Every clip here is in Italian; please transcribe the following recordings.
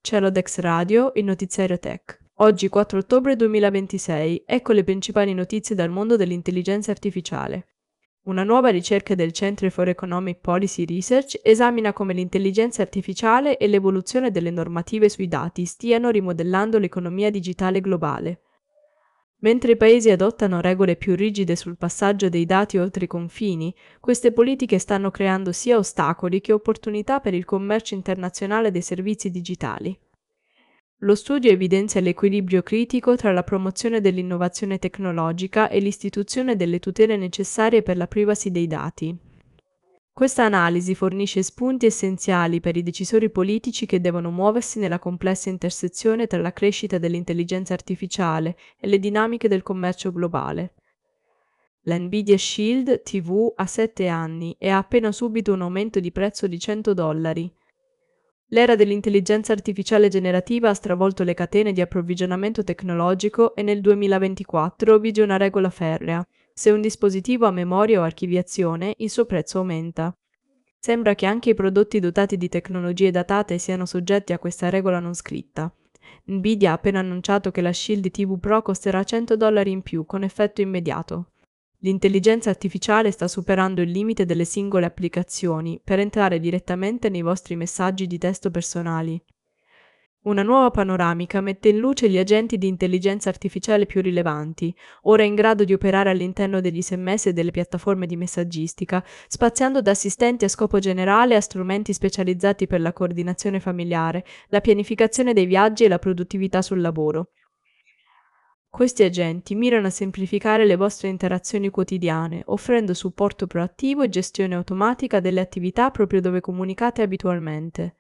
Celodex Radio, il notiziario tech. Oggi 4 ottobre 2026, ecco le principali notizie dal mondo dell'intelligenza artificiale. Una nuova ricerca del Centre for Economic Policy Research esamina come l'intelligenza artificiale e l'evoluzione delle normative sui dati stiano rimodellando l'economia digitale globale. Mentre i paesi adottano regole più rigide sul passaggio dei dati oltre i confini, queste politiche stanno creando sia ostacoli che opportunità per il commercio internazionale dei servizi digitali. Lo studio evidenzia l'equilibrio critico tra la promozione dell'innovazione tecnologica e l'istituzione delle tutele necessarie per la privacy dei dati. Questa analisi fornisce spunti essenziali per i decisori politici che devono muoversi nella complessa intersezione tra la crescita dell'intelligenza artificiale e le dinamiche del commercio globale. La Nvidia Shield TV ha 7 anni e ha appena subito un aumento di prezzo di $100. L'era dell'intelligenza artificiale generativa ha stravolto le catene di approvvigionamento tecnologico e nel 2024 vige una regola ferrea. Se un dispositivo ha memoria o archiviazione, il suo prezzo aumenta. Sembra che anche i prodotti dotati di tecnologie datate siano soggetti a questa regola non scritta. Nvidia ha appena annunciato che la Shield TV Pro costerà $100 in più, con effetto immediato. L'intelligenza artificiale sta superando il limite delle singole applicazioni per entrare direttamente nei vostri messaggi di testo personali. Una nuova panoramica mette in luce gli agenti di intelligenza artificiale più rilevanti, ora in grado di operare all'interno degli SMS e delle piattaforme di messaggistica, spaziando da assistenti a scopo generale a strumenti specializzati per la coordinazione familiare, la pianificazione dei viaggi e la produttività sul lavoro. Questi agenti mirano a semplificare le vostre interazioni quotidiane, offrendo supporto proattivo e gestione automatica delle attività proprio dove comunicate abitualmente.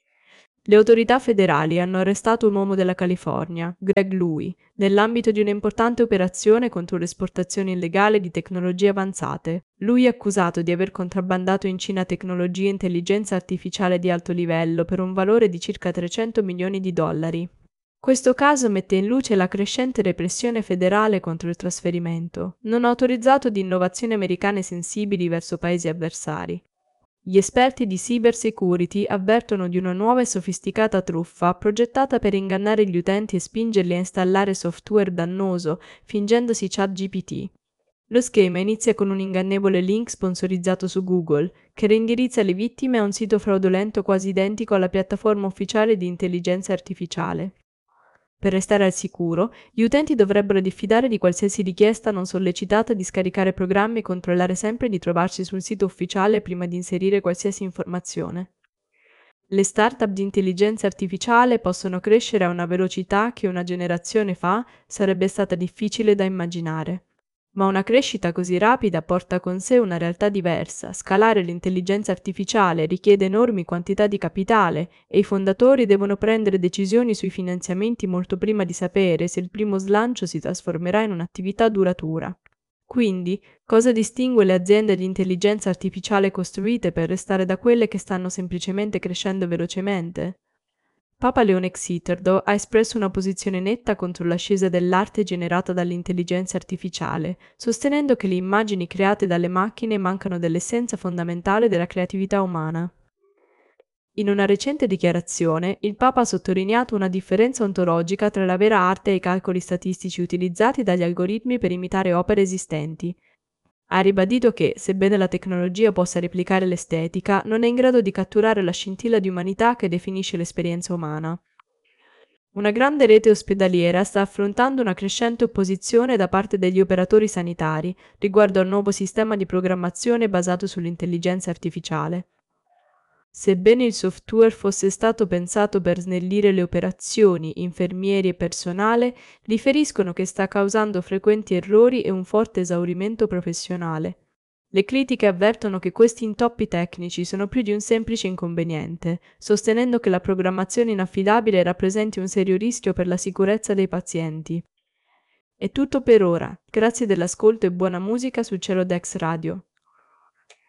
Le autorità federali hanno arrestato un uomo della California, Greg Louie, nell'ambito di un'importante operazione contro l'esportazione illegale di tecnologie avanzate. Lui è accusato di aver contrabbandato in Cina tecnologie e intelligenza artificiale di alto livello per un valore di circa $300 milioni. Questo caso mette in luce la crescente repressione federale contro il trasferimento non autorizzato di innovazioni americane sensibili verso paesi avversari. Gli esperti di cybersecurity avvertono di una nuova e sofisticata truffa progettata per ingannare gli utenti e spingerli a installare software dannoso, fingendosi ChatGPT. Lo schema inizia con un ingannevole link sponsorizzato su Google, che reindirizza le vittime a un sito fraudolento quasi identico alla piattaforma ufficiale di intelligenza artificiale. Per restare al sicuro, gli utenti dovrebbero diffidare di qualsiasi richiesta non sollecitata di scaricare programmi e controllare sempre di trovarsi sul sito ufficiale prima di inserire qualsiasi informazione. Le start-up di intelligenza artificiale possono crescere a una velocità che una generazione fa sarebbe stata difficile da immaginare. Ma una crescita così rapida porta con sé una realtà diversa. Scalare l'intelligenza artificiale richiede enormi quantità di capitale e i fondatori devono prendere decisioni sui finanziamenti molto prima di sapere se il primo slancio si trasformerà in un'attività duratura. Quindi, cosa distingue le aziende di intelligenza artificiale costruite per restare da quelle che stanno semplicemente crescendo velocemente? Papa Leone Xiterdo ha espresso una posizione netta contro l'ascesa dell'arte generata dall'intelligenza artificiale, sostenendo che le immagini create dalle macchine mancano dell'essenza fondamentale della creatività umana. In una recente dichiarazione, il Papa ha sottolineato una differenza ontologica tra la vera arte e i calcoli statistici utilizzati dagli algoritmi per imitare opere esistenti. Ha ribadito che, sebbene la tecnologia possa replicare l'estetica, non è in grado di catturare la scintilla di umanità che definisce l'esperienza umana. Una grande rete ospedaliera sta affrontando una crescente opposizione da parte degli operatori sanitari riguardo al nuovo sistema di programmazione basato sull'intelligenza artificiale. Sebbene il software fosse stato pensato per snellire le operazioni, infermieri e personale riferiscono che sta causando frequenti errori e un forte esaurimento professionale. Le critiche avvertono che questi intoppi tecnici sono più di un semplice inconveniente, sostenendo che la programmazione inaffidabile rappresenti un serio rischio per la sicurezza dei pazienti. È tutto per ora, grazie dell'ascolto e buona musica su Celodex Radio.